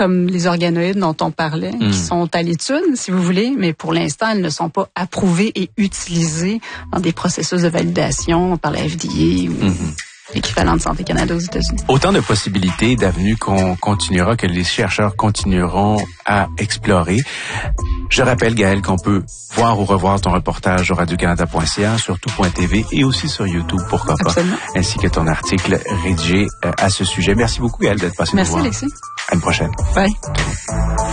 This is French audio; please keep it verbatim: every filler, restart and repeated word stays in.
comme les organoïdes dont on parlait, mmh. qui sont à l'étude, si vous voulez, mais pour l'instant, elles ne sont pas approuvées et utilisées dans des processus de validation par la F D A ou mmh. l'équivalent de Santé Canada aux États-Unis. Autant de possibilités, d'avenues qu'on continuera, que les chercheurs continueront à explorer. Je rappelle, Gaëlle, qu'on peut voir ou revoir ton reportage au radio canada point c a, sur tout point t v et aussi sur YouTube, pourquoi pas, Absolument. ainsi que ton article rédigé à ce sujet. Merci beaucoup, Gaëlle, d'être passée nous voir. Merci, Alexis. À une prochaine. Bye.